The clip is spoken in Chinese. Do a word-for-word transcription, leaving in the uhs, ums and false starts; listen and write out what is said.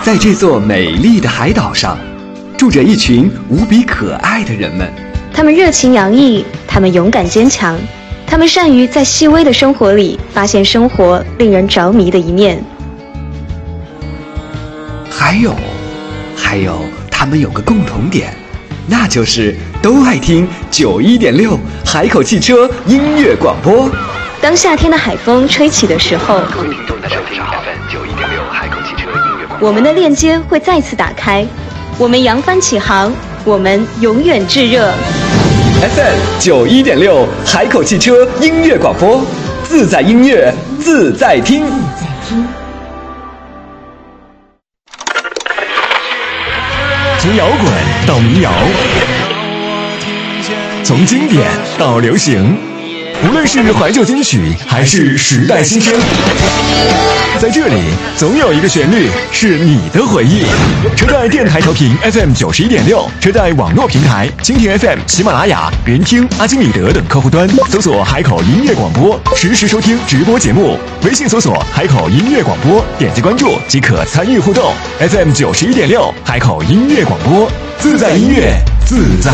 在这座美丽的海岛上，住着一群无比可爱的人们。 他们热情洋溢，他们勇敢坚强，他们善于在细微的生活里发现生活令人着迷的一面。 还有，还有，他们有个共同点，那就是都爱听九一点六海口汽车音乐广播。 当夏天的海风吹起的时候，我们的链接会再次打开，我们扬帆起航，我们永远炙热。 F M 九一点六海口汽车音乐广播，自在音乐，自在听。 从摇滚到民谣，从经典到流行，无论是怀旧金曲还是时代新声，在这里总有一个旋律是你的回忆。车载电台调频 F M 九十一点六，车载网络平台蜻蜓 F M、喜马拉雅、人听、阿基米德等客户端搜索海口音乐广播，实时收听直播节目。微信搜索海口音乐广播，点击关注即可参与互动。F M 九十一点六，海口音乐广播，自在音乐，自在